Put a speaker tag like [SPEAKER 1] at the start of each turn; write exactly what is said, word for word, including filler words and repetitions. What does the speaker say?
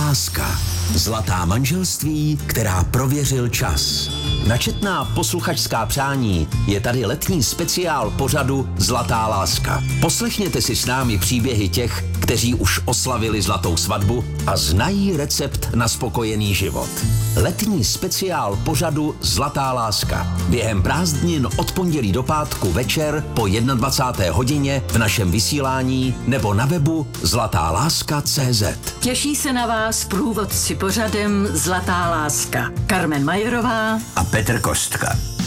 [SPEAKER 1] láska. Zlatá manželství, která prověřil čas. Na četná posluchačská přání je tady letní speciál pořadu Zlatá láska. Poslechněte si s námi příběhy těch, kteří už oslavili zlatou svatbu a znají recept na spokojený život. Letní speciál pořadu Zlatá láska. Během prázdnin od pondělí do pátku večer po dvacáté jedné hodině v našem vysílání nebo na webu zlatá láska tečka cé zet.
[SPEAKER 2] Těší se na vás průvodci pořadem Zlatá láska. Carmen Majerová
[SPEAKER 1] a Petr Kostka.